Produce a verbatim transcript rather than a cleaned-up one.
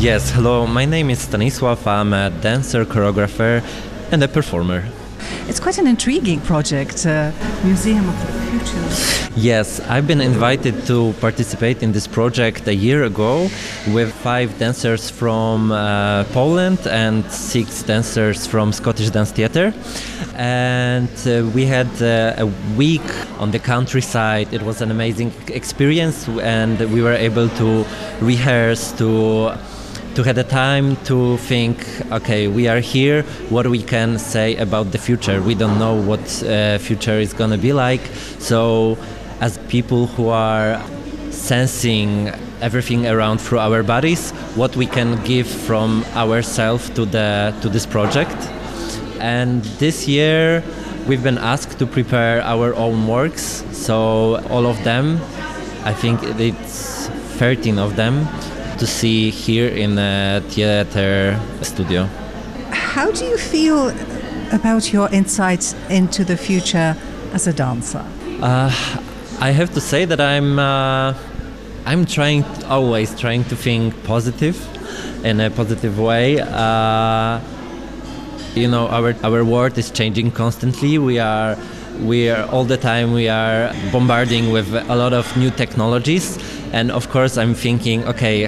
Yes, hello, my name is Stanisław. I'm a dancer, choreographer, and a performer. It's quite an intriguing project, uh, Museum of the Future. Yes, I've been invited to participate in this project a year ago with five dancers from uh, Poland and six dancers from Scottish Dance Theatre. And uh, we had uh, a week on the countryside. It was an amazing experience, and we were able to rehearse, to to have the time to think, okay, we are here, what we can say about the future. We don't know what uh, future is going to be like. So as people who are sensing everything around through our bodies, what we can give from ourselves to the to this project. And this year we've been asked to prepare our own works. So all of them, I think it's thirteen of them, to see here in a theater studio. How do you feel about your insights into the future as a dancer? Uh, I have to say that I'm uh, I'm trying always trying to think positive, in a positive way. Uh, you know, our our world is changing constantly. We are we are all the time we are bombarding with a lot of new technologies. And of course, I'm thinking, okay,